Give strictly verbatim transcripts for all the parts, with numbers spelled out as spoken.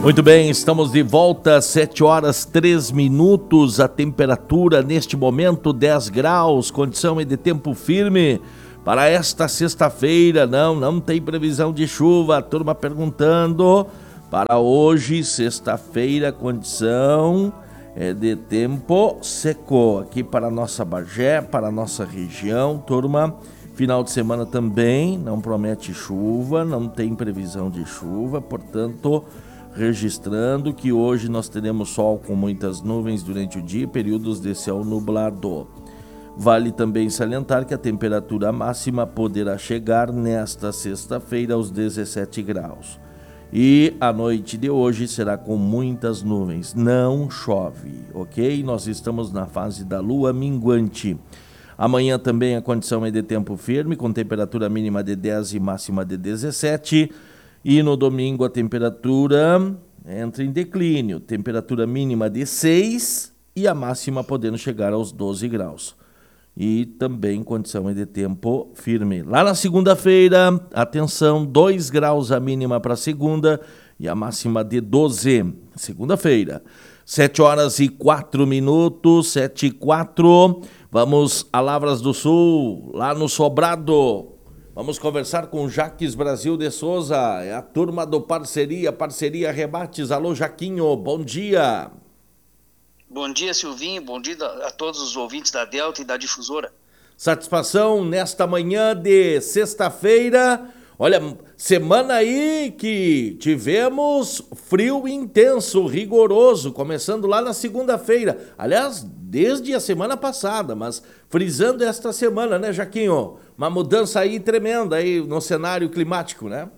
Muito bem, estamos de volta, sete horas três minutos, a temperatura neste momento dez graus, condição é de tempo firme para esta sexta-feira. Não, não tem previsão de chuva, a turma perguntando. Para hoje, sexta-feira, condição é de tempo seco aqui para a nossa Bagé, para a nossa região, turma. Final de semana também, não promete chuva, não tem previsão de chuva, portanto, registrando que hoje nós teremos sol com muitas nuvens durante o dia, períodos de céu nublado. Vale também salientar que a temperatura máxima poderá chegar nesta sexta-feira aos dezessete graus. E a noite de hoje será com muitas nuvens, não chove, ok? Nós estamos na fase da lua minguante. Amanhã também a condição é de tempo firme, com temperatura mínima de dez e máxima de dezessete. E no domingo a temperatura entra em declínio, temperatura mínima de seis e a máxima podendo chegar aos doze graus. E também condição é de tempo firme. Lá na segunda-feira, atenção, dois graus a mínima para segunda e a máxima de doze. Segunda-feira, sete horas e quatro minutos, sete e quatro. Vamos a Lavras do Sul, lá no Sobrado. Vamos conversar com Jaques Brasil de Souza, é a turma do Parceria, Parceria Rebates. Alô, Jaquinho, bom dia. Bom dia, Silvinho, bom dia a todos os ouvintes da Delta e da Difusora. Satisfação nesta manhã de sexta-feira. Olha, semana aí que tivemos frio intenso, rigoroso, começando lá na segunda-feira. Aliás, desde a semana passada, mas frisando esta semana, né, Jaquinho? Uma mudança aí tremenda aí no cenário climático, né?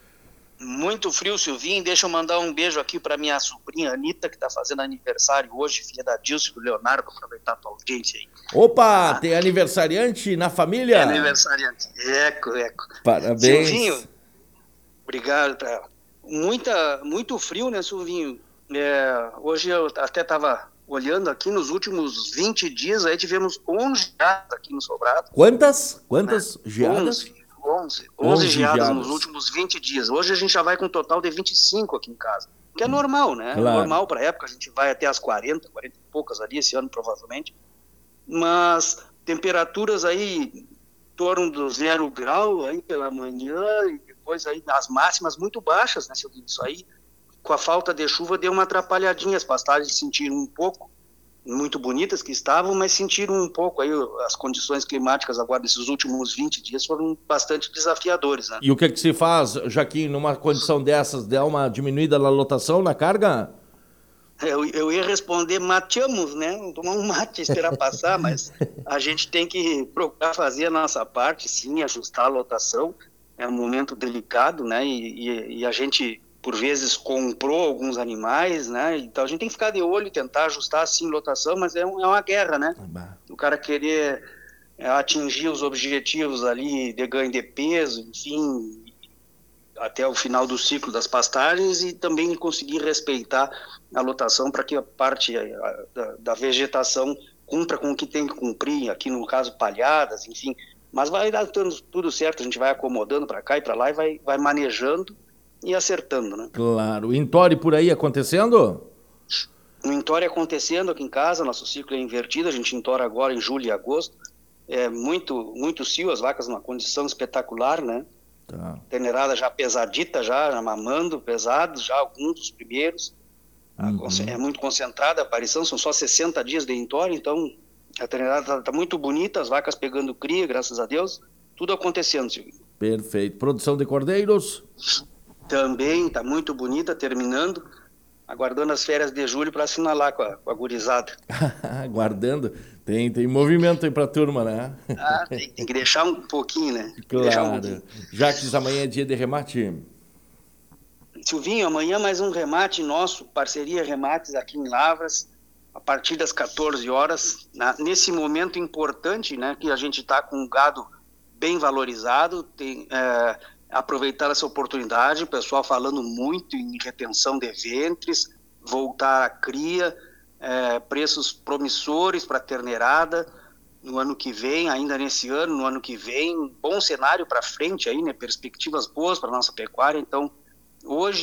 Muito frio, Silvinho. Deixa eu mandar um beijo aqui para minha sobrinha Anitta, que está fazendo aniversário hoje, filha da Dilce e do Leonardo, para aproveitar a tua audiência aí. Opa, ah, tem aniversariante na família? É aniversariante. Eco, eco. Parabéns. Silvinho, obrigado. Pra... Muita, muito frio, né, Silvinho? É, hoje eu até estava olhando aqui, nos últimos vinte dias, aí tivemos onze geadas aqui no Sobrado. Quantas? Quantas né? geadas? onze. onze, onze geadas, geadas nos últimos vinte dias. Hoje a gente já vai com um total de vinte e cinco aqui em casa. Que é normal, né? Claro. Normal para a época, a gente vai até as quarenta, quarenta e poucas ali, esse ano provavelmente. Mas temperaturas aí em torno do zero grau aí pela manhã e depois aí as máximas muito baixas, né, Silvio? Isso aí, com a falta de chuva, deu uma atrapalhadinha. As pastagens sentiram um pouco, muito bonitas que estavam, mas sentiram um pouco aí as condições climáticas agora desses últimos vinte dias foram bastante desafiadores, né? E o que que se faz, Jaquinho, numa condição dessas, der uma diminuída na lotação, na carga? Eu, eu ia responder, mateamos, né? Tomar um mate, esperar passar, mas a gente tem que procurar fazer a nossa parte, sim, ajustar a lotação. É um momento delicado, né? E, e, e a gente, por vezes, comprou alguns animais, né? Então a gente tem que ficar de olho e tentar ajustar, sim, lotação, mas é, um, é uma guerra, né? O cara querer é, atingir os objetivos ali de ganho de peso, enfim, até o final do ciclo das pastagens e também conseguir respeitar a lotação para que a parte a, a, da, da vegetação cumpra com o que tem que cumprir, aqui no caso palhadas, enfim. Mas vai dar tudo, tudo certo, a gente vai acomodando para cá e para lá e vai, vai manejando e acertando, né? Claro. O Intore por aí acontecendo? O Intore acontecendo aqui em casa, nosso ciclo é invertido, a gente entora agora em julho e agosto. É muito, muito cio, as vacas numa condição espetacular, né? Tá. Tenerada já pesadita, já, já mamando, pesados, já alguns dos primeiros. Uhum. É muito concentrada a aparição, são só sessenta dias de Intore, então a tenerada está tá muito bonita, as vacas pegando cria, graças a Deus, tudo acontecendo, Silvio. Perfeito. Produção de cordeiros? Também está muito bonita, terminando, aguardando as férias de julho para assinalar com a, com a gurizada. Aguardando? Tem, tem movimento aí para a turma, né? Ah, tem, tem que deixar um pouquinho, né? Claro. Um pouquinho. Jaques, amanhã é dia de remate. Silvinho, amanhã mais um remate nosso, Parceria Remates aqui em Lavras, a partir das quatorze horas, na, nesse momento importante, né, que a gente está com um gado bem valorizado, tem, é, aproveitar essa oportunidade, o pessoal falando muito em retenção de ventres, voltar à cria, é, preços promissores para terneirada no ano que vem, ainda nesse ano, no ano que vem, bom cenário para frente aí, né, perspectivas boas para nossa pecuária. Então, hoje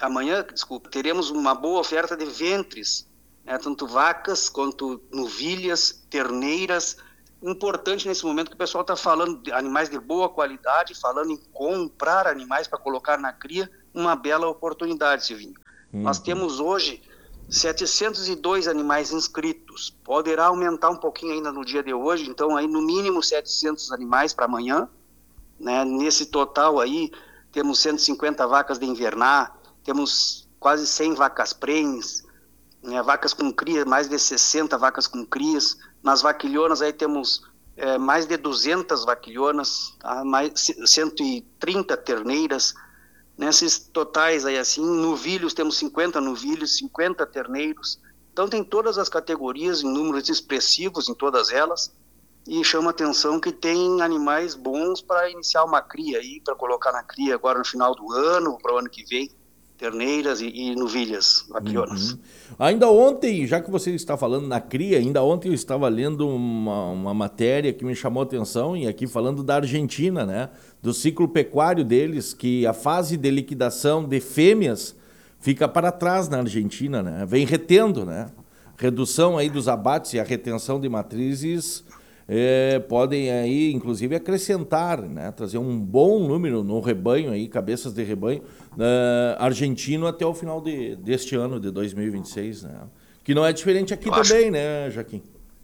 amanhã, desculpa, teremos uma boa oferta de ventres, né, tanto vacas quanto novilhas, terneiras. Importante nesse momento que o pessoal está falando de animais de boa qualidade, falando em comprar animais para colocar na cria, uma bela oportunidade, Silvinho. Uhum. Nós temos hoje setecentos e dois animais inscritos, poderá aumentar um pouquinho ainda no dia de hoje, então aí no mínimo setecentos animais para amanhã, né? Nesse total aí temos cento e cinquenta vacas de invernar, temos quase cem vacas prenhes, né? Vacas com cria, mais de sessenta vacas com crias. Nas vaquilhonas aí temos é, mais de duzentas vaquilhonas, tá? Mais cento e trinta terneiras. Nesses totais aí assim, novilhos temos cinquenta novilhos, cinquenta terneiros. Então tem todas as categorias em números expressivos em todas elas. E chama atenção que tem animais bons para iniciar uma cria aí, para colocar na cria agora no final do ano, para o ano que vem. Terneiras e, e novilhas, vaquilhonas. Uhum. Ainda ontem, já que você está falando na cria, ainda ontem eu estava lendo uma, uma matéria que me chamou a atenção, e aqui falando da Argentina, né? Do ciclo pecuário deles, que a fase de liquidação de fêmeas fica para trás na Argentina, né? Vem retendo, né? Redução aí dos abates e a retenção de matrizes é, podem aí, inclusive, acrescentar, né? Trazer um bom número no rebanho aí, cabeças de rebanho, uh, argentino até o final de, deste ano, de dois mil e vinte e seis, né? Que não é diferente aqui eu também, acho... né, Jaquim?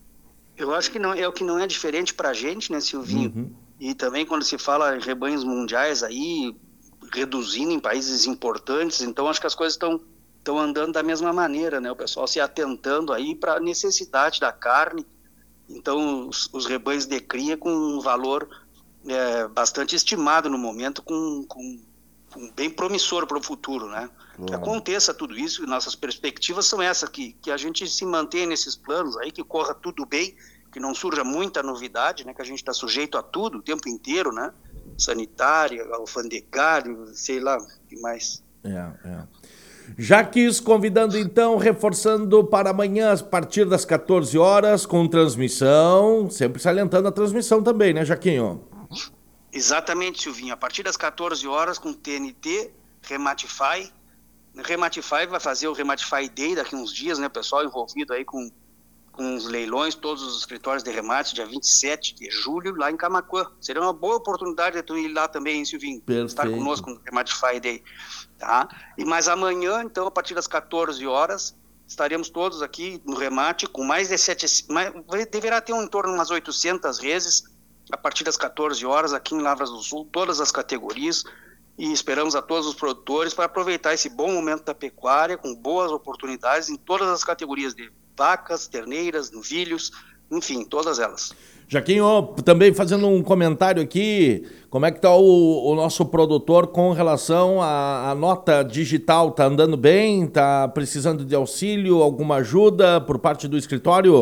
Eu acho que não, é o que não é diferente para a gente, né, Silvinho? Uhum. E também quando se fala em rebanhos mundiais aí, reduzindo em países importantes, então acho que as coisas estão estão andando da mesma maneira, né? O pessoal se atentando aí para a necessidade da carne. Então, os, os rebanhos de cria com um valor é, bastante estimado no momento, com, com, com bem promissor para o futuro, né? Uhum. Que aconteça tudo isso, e nossas perspectivas são essas, que, que a gente se mantenha nesses planos aí, que corra tudo bem, que não surja muita novidade, né? Que a gente está sujeito a tudo o tempo inteiro, né? Sanitária, alfandegário, sei lá, o que mais. É, é. Jaquis convidando então, reforçando para amanhã a partir das quatorze horas com transmissão, sempre salientando a transmissão também, né, Jaquinho? Exatamente, Silvinho, a partir das quatorze horas com T N T, Rematify, Rematify vai fazer o Rematify Day daqui uns dias, né, pessoal envolvido aí com, com os leilões, todos os escritórios de remate, dia vinte e sete de julho, lá em Camaquã. Seria uma boa oportunidade de tu ir lá também, hein, Silvinho? Perfeito. Estar conosco no Rematify Day. Tá? E mais amanhã, então, a partir das quatorze horas, estaremos todos aqui no remate com mais de sete, mais, deverá ter um, em torno de umas oitocentas reses, a partir das quatorze horas, aqui em Lavras do Sul, todas as categorias, e esperamos a todos os produtores para aproveitar esse bom momento da pecuária, com boas oportunidades em todas as categorias de vacas, terneiras, novilhos, enfim, todas elas. Jaquinho, também fazendo um comentário aqui, como é que está o, o nosso produtor com relação à, à nota digital? Está andando bem? Está precisando de auxílio, alguma ajuda por parte do escritório?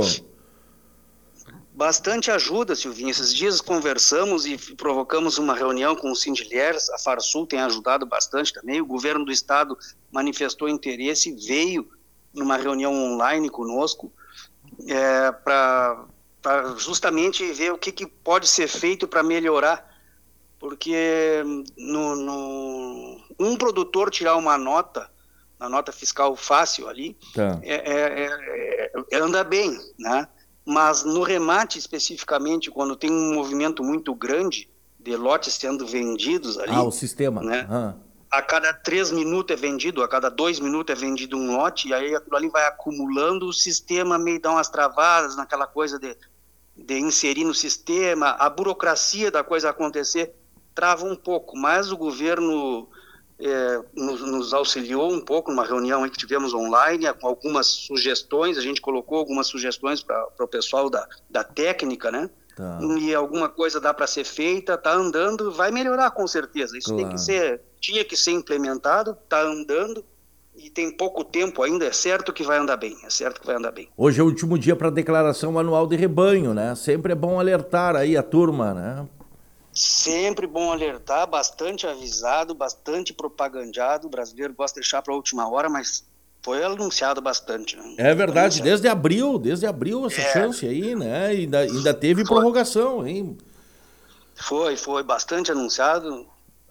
Bastante ajuda, Silvinho. Esses dias conversamos e provocamos uma reunião com o Sindilheres, a Farsul tem ajudado bastante também, o governo do estado manifestou interesse e veio numa reunião online conosco é, para... para justamente ver o que, que pode ser feito para melhorar, porque no, no, um produtor tirar uma nota, uma nota fiscal fácil ali, tá. é, é, é, anda bem, né? Mas no remate especificamente, quando tem um movimento muito grande de lotes sendo vendidos ali... Ah, o sistema. Né? Ah. A cada três minutos é vendido, a cada dois minutos é vendido um lote, e aí aquilo ali vai acumulando, o sistema meio dá umas travadas naquela coisa de, de inserir no sistema, a burocracia da coisa acontecer trava um pouco, mas o governo é, nos, nos auxiliou um pouco numa reunião aí que tivemos online, com algumas sugestões, a gente colocou algumas sugestões para o pessoal da, da técnica, né? Tá. E alguma coisa dá para ser feita, está andando, vai melhorar com certeza. Isso claro. tem que ser, tinha que ser implementado, está andando e tem pouco tempo ainda, é certo que vai andar bem, é certo que vai andar bem. Hoje é o último dia para a declaração anual de rebanho, né? Sempre é bom alertar aí a turma, né? Sempre bom alertar, bastante avisado, bastante propagandeado, o brasileiro gosta de deixar para a última hora, mas... foi anunciado bastante. Né? É verdade, desde abril, desde abril essa é. chance aí, né? Ainda, ainda teve foi. prorrogação, hein? Foi, foi bastante anunciado.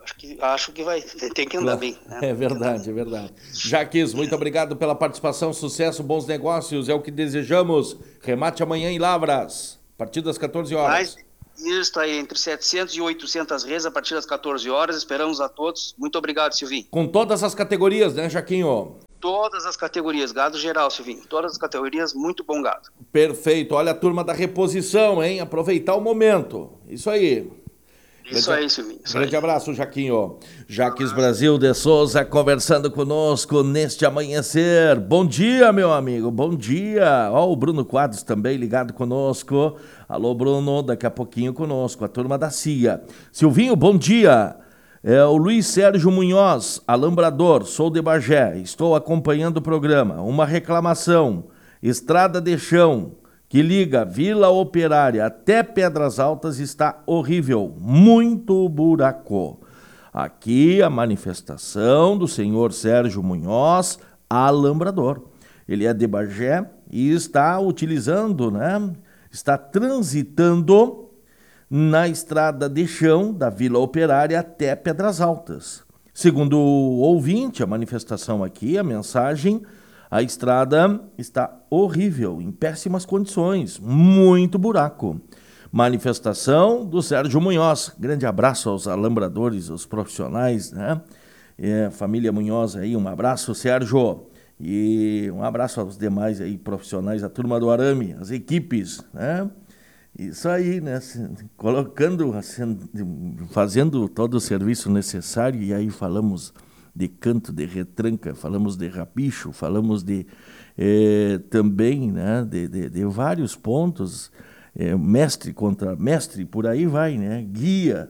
acho que, acho que vai, tem que andar bem. Né? É verdade, é verdade. Jaques, muito obrigado pela participação, sucesso, bons negócios, é o que desejamos. Remate amanhã em Lavras, a partir das quatorze horas. Mas, isso está aí, entre setecentas e oitocentas reses a partir das quatorze horas, esperamos a todos. Muito obrigado, Silvinho. Com todas as categorias, né, Jaquinho? Todas as categorias, gado geral, Silvinho. Todas as categorias, muito bom gado. Perfeito. Olha a turma da reposição, hein? Aproveitar o momento. Isso aí. Isso grande, aí, Silvinho. Isso grande aí. abraço, Jaquinho. Jaques Brasil de Souza conversando conosco neste amanhecer. Bom dia, meu amigo. Bom dia. Ó, o Bruno Quadros também ligado conosco. Alô, Bruno. Daqui a pouquinho conosco. A turma da C I A. Silvinho, bom dia. É o Luiz Sérgio Munhoz, alambrador, sou de Bagé, estou acompanhando o programa. Uma reclamação, estrada de chão, que liga Vila Operária até Pedras Altas está horrível, muito buraco. Aqui a manifestação do senhor Sérgio Munhoz, alambrador. Ele é de Bagé e está utilizando, né, está transitando na estrada de chão da Vila Operária até Pedras Altas. Segundo o ouvinte, a manifestação aqui, a mensagem, a estrada está horrível, em péssimas condições, muito buraco. Manifestação do Sérgio Munhoz. Grande abraço aos alambradores, aos profissionais, né? É, família Munhoz aí, um abraço, Sérgio. E um abraço aos demais aí profissionais, a turma do arame, as equipes, né? Isso aí, né? Colocando, fazendo todo o serviço necessário, e aí falamos de canto, de retranca, falamos de rapicho, falamos de eh, também, né? De, de, de vários pontos, eh, mestre contra mestre, por aí vai, né? Guia,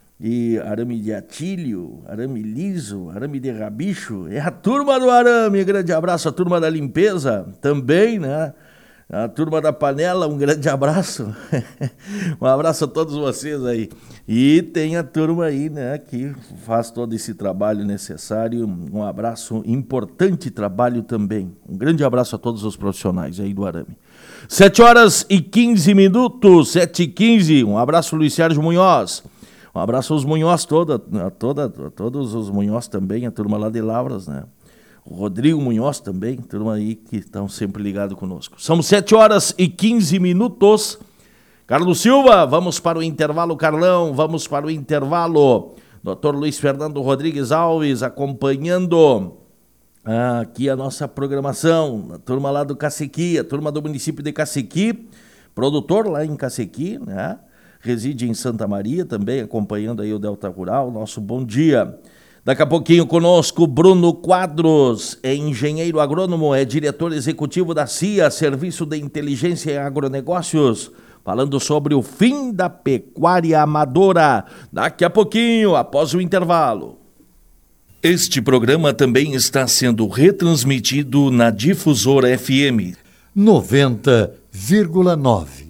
e arame de atilho, arame liso, arame de rabicho, é a turma do arame, grande abraço, a turma da limpeza também, né? A turma da panela, um grande abraço. Um abraço a todos vocês aí. E tem a turma aí, né, que faz todo esse trabalho necessário. Um abraço, importante trabalho também. Um grande abraço a todos os profissionais aí do arame. Sete horas e quinze minutos, sete e quinze. Um abraço, Luiz Sérgio Munhoz. Um abraço aos Munhoz toda, a, toda, a todos os Munhoz também, a turma lá de Lavras, né? O Rodrigo Munhoz também, turma aí que estão sempre ligados conosco. São sete horas e quinze minutos. Carlos Silva, vamos para o intervalo, Carlão, vamos para o intervalo. doutor Luiz Fernando Rodrigues Alves acompanhando ah, aqui a nossa programação. A turma lá do Cacequi, a turma do município de Cacequi, produtor lá em Cacequi, né? Reside em Santa Maria também, acompanhando aí o Delta Rural. Nosso bom dia. Daqui a pouquinho conosco, Bruno Quadros, é engenheiro agrônomo, é diretor executivo da C I A, Serviço de Inteligência em Agronegócios, falando sobre o fim da pecuária amadora. Daqui a pouquinho, após o intervalo. Este programa também está sendo retransmitido na Difusora F M noventa vírgula nove.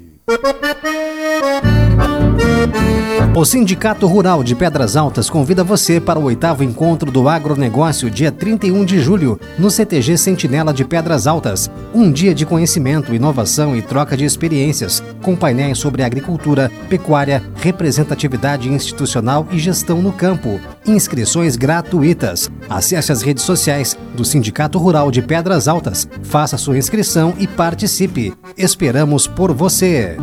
O Sindicato Rural de Pedras Altas convida você para o oitavo encontro do agronegócio, dia trinta e um de julho, no C T G Sentinela de Pedras Altas. Um dia de conhecimento, inovação e troca de experiências, com painéis sobre agricultura, pecuária, representatividade institucional e gestão no campo. Inscrições gratuitas. Acesse as redes sociais do Sindicato Rural de Pedras Altas, faça sua inscrição e participe. Esperamos por você.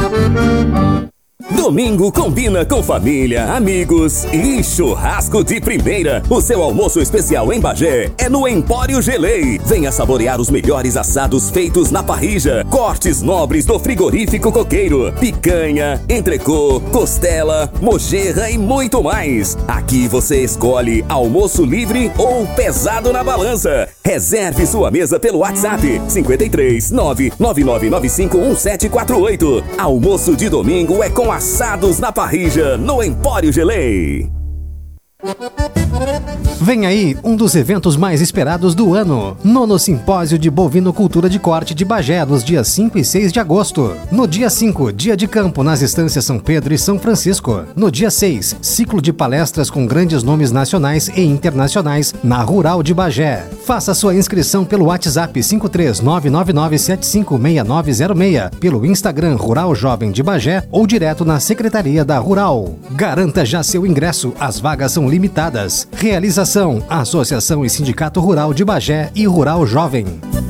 Domingo combina com família, amigos e churrasco de primeira. O seu almoço especial em Bagé é no Empório Gelei. Venha saborear os melhores assados feitos na parrilla, cortes nobres do frigorífico coqueiro, picanha, entrecô, costela, mojerra e muito mais. Aqui você escolhe almoço livre ou pesado na balança. Reserve sua mesa pelo WhatsApp cinco três nove nove nove nove cinco um sete quatro oito. Almoço de domingo é com assados na parrilla no Empório Gelei. Vem aí um dos eventos mais esperados do ano. Nono Simpósio de Bovinocultura de Corte de Bagé, nos dias cinco e seis de agosto. No dia cinco, dia de campo nas estâncias São Pedro e São Francisco. No dia seis, ciclo de palestras com grandes nomes nacionais e internacionais na Rural de Bagé. Faça sua inscrição pelo WhatsApp cinco três nove nove nove sete cinco seis nove zero seis, pelo Instagram Rural Jovem de Bagé ou direto na Secretaria da Rural. Garanta já seu ingresso, as vagas são limitadas. Realização: Associação e Sindicato Rural de Bagé e Rural Jovem.